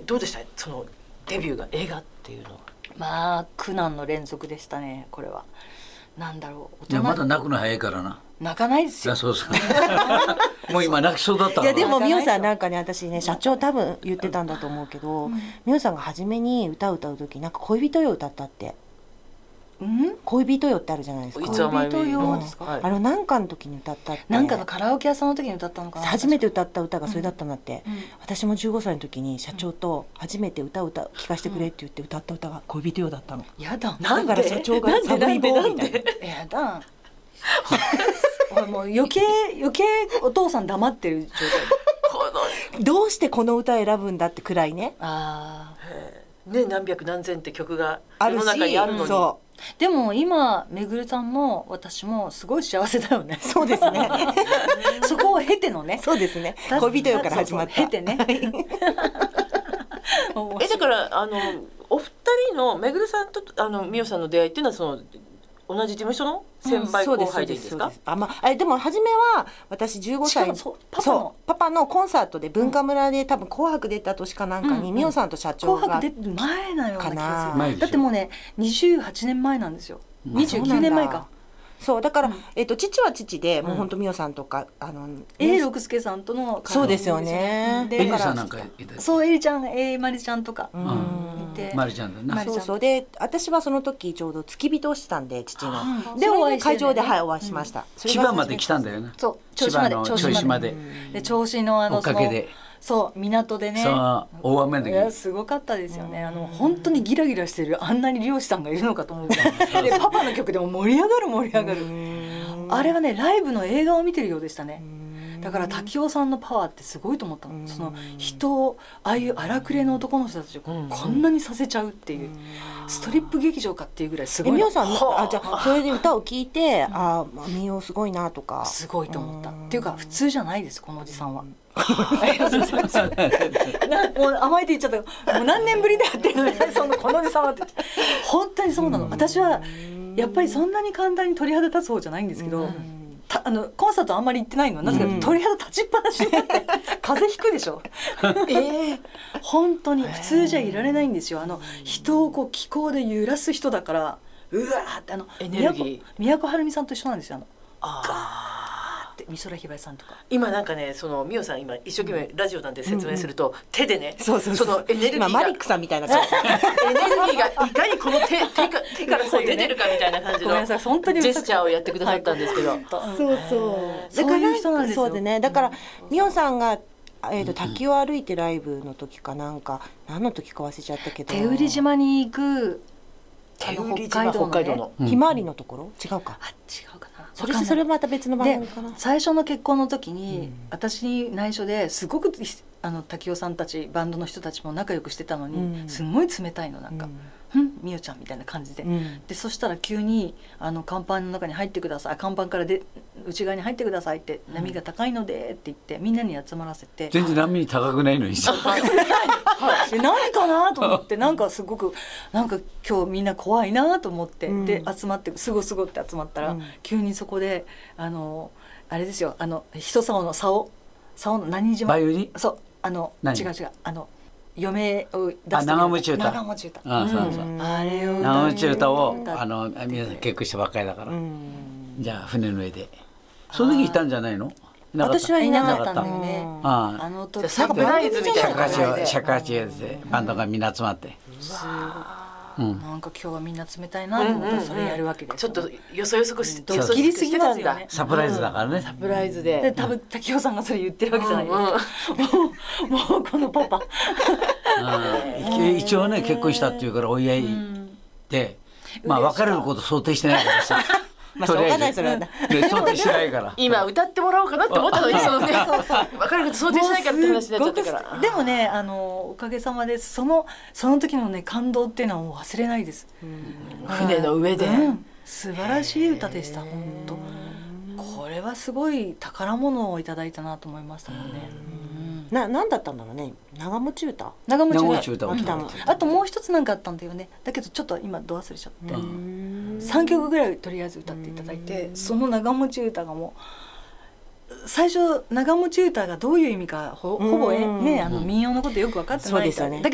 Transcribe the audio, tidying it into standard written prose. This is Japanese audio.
どうでしたそのデビューが映画っていうのは。 まあ苦難の連続でしたね。これはなんだろう、 いやまだ泣くの早いからな。 泣かないですよ。 そうそうもう今泣きそうだったから。 いやでも美桜さんなんかね、私ね社長多分言ってたんだと思うけど、美桜さんが初めに歌を歌う時なんか恋人よ歌ったって。恋人よってあるじゃないですか。 恋人よですか。 なんかの時に歌ったって。 なんかのカラオケ屋さんの時に歌ったのかな。 初めて歌った歌がそれだったんだって。私も15歳の時に社長と初めて歌聴かせてくれって言って歌った歌が恋人よだったの。 やだ。 だから社長が寒い棒みたいな。 やだ。もう余計お父さん黙ってる状態。どうしてこの歌選ぶんだってくらいね。 ね、何百何千って曲が世の中にあるのに。 でも今めぐるさんも私もすごい幸せだよね。 そうですね。 そこを経てのね。 そうですね。恋人よから始まった。 経てね。だからお二人のめぐるさんと美桜さんの出会いっていうのはその同じ事務所の先輩後輩でいいですか？ でも初めは私15歳パパのコンサートで文化村で多分紅白出た年かなんかに美桜さんと社長が紅白出る前なような気がする。だってもうね28年前なんですよ。29年前か。 そうだから、父は父でもう本当美桜さんとか永六輔さんとのそうですよね。 エリさんなんかそうエリちゃんまりちゃんとかいてまりちゃんだな。 そうで私はその時ちょうど付き人をしてたんで父ので会場でお会いしました。 千葉まで来たんだよね。 そう銚子まで銚子の追っかけで。 そう港でね。 大雨の時。 すごかったですよね。本当にギラギラしてるあんなに漁師さんがいるのかと思うぐらい。でパパの曲でも盛り上がる。あれはねライブの映画を見てるようでしたね。だから滝尾さんのパワーってすごいと思ったの。その人をああいう荒くれの男の人たちをこんなにさせちゃうっていうストリップ劇場かっていうぐらいすごい。 美桜さんじゃあそれで歌を聴いて美桜すごいなとか。 すごいと思った。っていうか普通じゃないですこのおじさんは。もう甘えて言っちゃったもう何年ぶりでやってるのにこのおじさんはって本当にそうなの。私はやっぱりそんなに簡単に鳥肌立つ方じゃないんですけど、コンサートあんまり行ってないのはなぜか鳥肌立ちっぱなしになって風邪ひくでしょ。本当に普通じゃいられないんですよ。人をこう気候で揺らす人だからうわーってエネルギー都はるみさんと一緒なんですよ。美空ひばりさんとか今なんかねその美桜さん今一生懸命ラジオなんで説明すると、手でねそのエネルギーがマリックさんみたいな感じエネルギーがいかにこの手からそう出てるかみたいな感じのジェスチャーをやってくださったんですけど、 そういう人なんですよ。 そうでねだから美桜さんが滝を歩いてライブの時かなんか何の時か忘れちゃったけど手売島に行く北海道のひまわりのところ違うか違うかな。 それまた別の番組かな。 最初の結婚の時に、私に内緒ですごく滝尾さんたちバンドの人たちも仲良くしてたのに、すごい冷たいのなんかみよちゃんみたいな感じで、でそしたら急に甲板の中に入ってください甲板から内側に入ってくださいって波が高いのでって言ってみんなに集まらせて全然波高くないのにさ何かなと思ってなんかすごくなんか今日みんな怖いなと思って、で集まってすごって集まったら、急にそこであれですよ人竿の竿の何島バイオリンそう違う嫁を出す長持ち歌あれを長持ち歌を皆さん結婚したばっかりだから、じゃあ船の上でその時いたんじゃないの？ 私はいなかったんだよね。 時サプライズみたいな感じで尺八でバンドがみんな集まって、 なんか今日はみんな冷たいなと思ってそれやるわけです。 ちょっとよそよそくしてドッキリすぎますよね。 サプライズだからね。 サプライズで多分滝尾さんがそれ言ってるわけじゃないですか。もうこのパパ一応ね結婚したっていうからお祝いで別れること想定してないからさしょうがないそれは想定しないから今歌ってもらおうかなって思ったのにそのね別れること想定しないからって話になっちゃったからでもねおかげさまでその時のね感動っていうのはもう忘れないです。 船の上で素晴らしい歌でした本当。これはすごい宝物をいただいたなと思いましたもんね。 何だったんだろうね。長持ち歌あともう一つなんかあったんだよね。だけどちょっと今ど忘れちゃって3曲ぐらいとりあえず歌っていただいて、その長持ち歌がもう最初長持ち歌がどういう意味かほぼね民謡のことよく分かってないから。